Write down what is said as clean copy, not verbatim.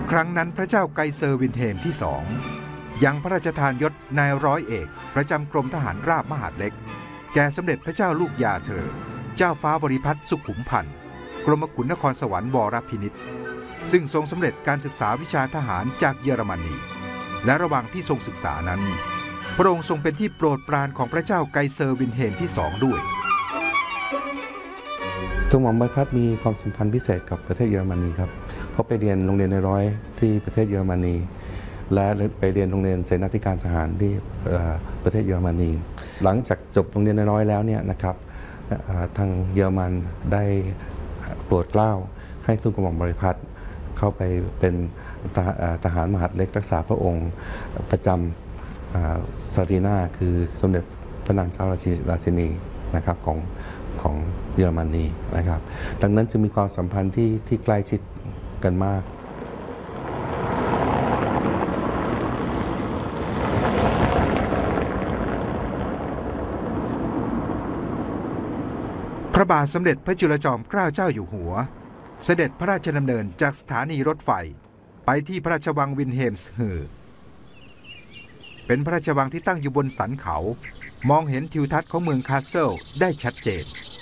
ครั้งนั้นพระเจ้าไกเซอร์วินเฮมที่สองยังพระราชทานยศนายร้อยเอกประจำกรมทหารราบมหาดเล็กแก่สมเด็จพระเจ้าลูกยาเธอเจ้าฟ้าบริพัตรสุขุมพันธ์กรมขุนนครสวรรค์วรพินิจซึ่งทรงสำเร็จการศึกษาวิชาทหารจากเยอรมนีและระหว่างที่ทรงศึกษานั้นพระองค์ทรงเป็นที่โปรดปรานของพระเจ้าไกเซอร์วินเฮมที่สองด้วยทูลหม่อมบริพัตรมีความสัมพันธ์พิเศษกับประเทศเยอรมนีครับเพราะไปเรียนโรงเรียนในร้อยที่ประเทศเยอรมนีและไปเรียนโรงเรียนเสนาธิการทหารที่ประเทศเยอรมนีหลังจากจบโรงเรียนในร้อยแล้วเนี่ยนะครับทางเยอรมันได้โปรดเกล้าให้ทูลกระหม่อมบริพัตรเข้าไปเป็นทหารมหาดเล็กรักษาพระองค์ประจำซารีนาคือสมเด็จพระนางเจ้าราชินีนะครับของเยอรมนีนะครับดังนั้นจึงมีความสัมพันธ์ที่ใกล้ชิดกันมากพระบาทสมเด็จพระจุลจอมเกล้าเจ้าอยู่หัวเสด็จพระราชดำเนินจากสถานีรถไฟไปที่พระราชวังวินเฮมส์เฮอร์เป็นพระราชวังที่ตั้งอยู่บนสันเขามองเห็นทิวทัศน์ของเมืองคาสเซิลได้ชัดเจน